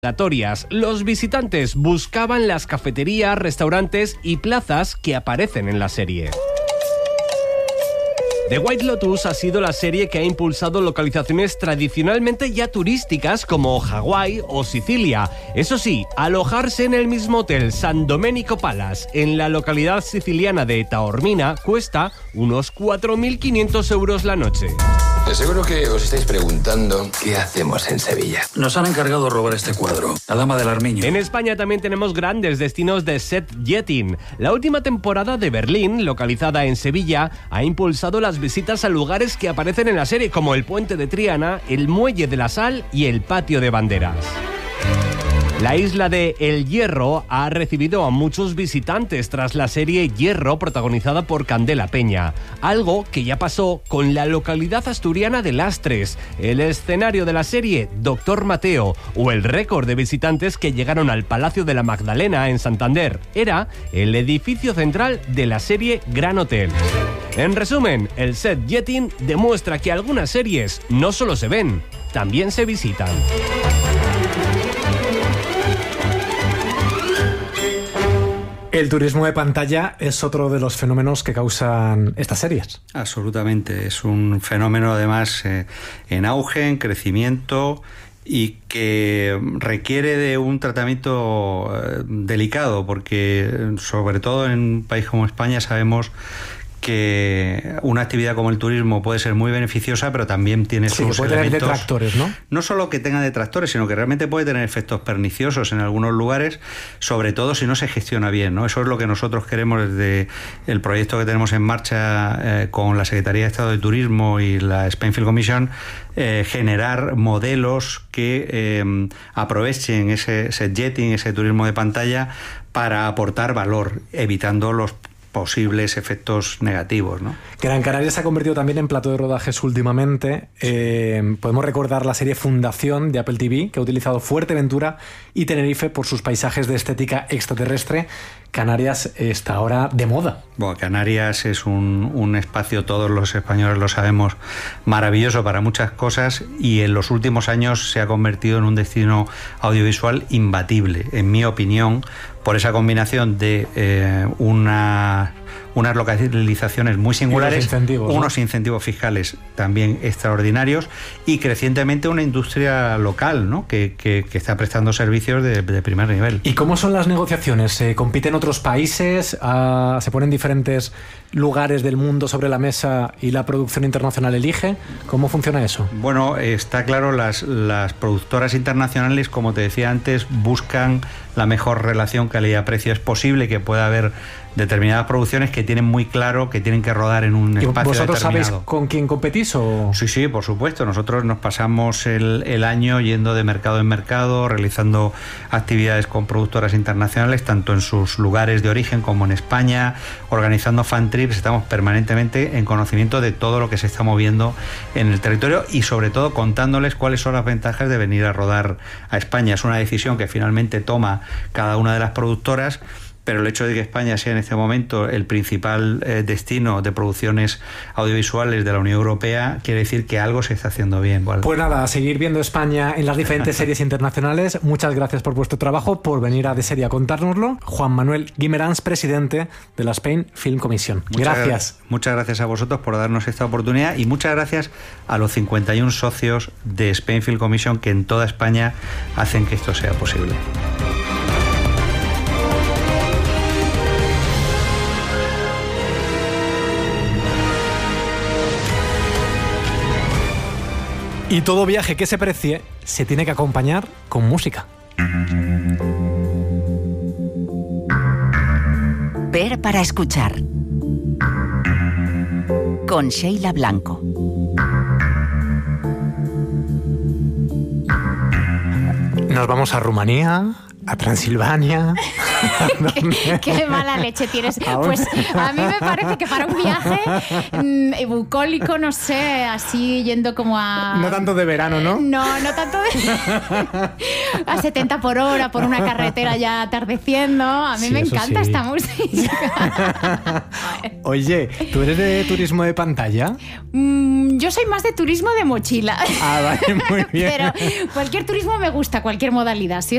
Los visitantes buscaban las cafeterías, restaurantes y plazas que aparecen en la serie. The White Lotus ha sido la serie que ha impulsado localizaciones tradicionalmente ya turísticas como Hawái o Sicilia. Eso sí, alojarse en el mismo hotel San Domenico Palace, en la localidad siciliana de Taormina, cuesta unos 4.500 euros la noche. Seguro que os estáis preguntando qué hacemos en Sevilla. Nos han encargado robar este cuadro, La Dama del Armiño. En España también tenemos grandes destinos de set jetting. La última temporada de Berlín, localizada en Sevilla, ha impulsado las visitas a lugares que aparecen en la serie, como el Puente de Triana, el Muelle de la Sal y el Patio de Banderas. La isla de El Hierro ha recibido a muchos visitantes tras la serie Hierro, protagonizada por Candela Peña. Algo que ya pasó con la localidad asturiana de Lastres, el escenario de la serie Doctor Mateo, o el récord de visitantes que llegaron al Palacio de la Magdalena en Santander. Era el edificio central de la serie Gran Hotel. En resumen, el set jetting demuestra que algunas series no solo se ven, también se visitan. El turismo de pantalla es otro de los fenómenos que causan estas series. Absolutamente, es un fenómeno además en auge, en crecimiento y que requiere de un tratamiento delicado, porque sobre todo en un país como España sabemos que una actividad como el turismo puede ser muy beneficiosa, pero también tiene sus puede elementos, tener detractores, ¿no? No solo que tenga detractores, sino que realmente puede tener efectos perniciosos en algunos lugares, sobre todo si no se gestiona bien, ¿no? Eso es lo que nosotros queremos desde el proyecto que tenemos en marcha con la Secretaría de Estado de Turismo y la Spainfield Commission, generar modelos que aprovechen ese set jetting, ese turismo de pantalla, para aportar valor, evitando los posibles efectos negativos, ¿no? Gran Canaria se ha convertido también en plató de rodajes últimamente. Podemos recordar la serie Fundación de Apple TV, que ha utilizado Fuerteventura y Tenerife por sus paisajes de estética extraterrestre. Canarias está ahora de moda. Bueno, Canarias es un espacio, todos los españoles lo sabemos, maravilloso para muchas cosas, y en los últimos años se ha convertido en un destino audiovisual imbatible, en mi opinión, por esa combinación de unas localizaciones muy singulares, unos incentivos fiscales también extraordinarios, y crecientemente una industria local, ¿no? que está prestando servicios de primer nivel. ¿Y cómo son las negociaciones? ¿Se compiten otros países? ¿Se ponen diferentes lugares del mundo sobre la mesa y la producción internacional elige? ¿Cómo funciona eso? Bueno, está claro, las productoras internacionales, como te decía antes, buscan la mejor relación calidad-precio. Es posible que pueda haber determinadas producciones que tienen muy claro que tienen que rodar en un espacio determinado. ¿Vosotros sabéis con quién competís? ¿O? Sí, por supuesto. Nosotros nos pasamos el año yendo de mercado en mercado, realizando actividades con productoras internacionales, tanto en sus lugares de origen como en España, organizando fan trips. Estamos permanentemente en conocimiento de todo lo que se está moviendo en el territorio y sobre todo contándoles cuáles son las ventajas de venir a rodar a España. Es una decisión que finalmente toma cada una de las productoras, pero el hecho de que España sea en este momento el principal destino de producciones audiovisuales de la Unión Europea quiere decir que algo se está haciendo bien. ¿Vale? Pues nada, a seguir viendo España en las diferentes series internacionales. Muchas gracias por vuestro trabajo, por venir a De Serie a contárnoslo. Juan Manuel Guimerans, presidente de la Spain Film Commission. Gracias. Muchas gracias a vosotros por darnos esta oportunidad, y muchas gracias a los 51 socios de Spain Film Commission que en toda España hacen que esto sea posible. Y todo viaje que se precie se tiene que acompañar con música. Ver para escuchar. Con Sheila Blanco. Nos vamos a Rumanía, a Transilvania. Qué mala leche tienes. Pues a mí me parece que para un viaje bucólico, no sé, así yendo como a... No tanto de verano, ¿no? No tanto de... a 70 por hora por una carretera ya atardeciendo. A mí me encanta esta música. Oye, ¿tú eres de turismo de pantalla? Yo soy más de turismo de mochila. Ah, vale, muy bien. Pero cualquier turismo me gusta, cualquier modalidad. Si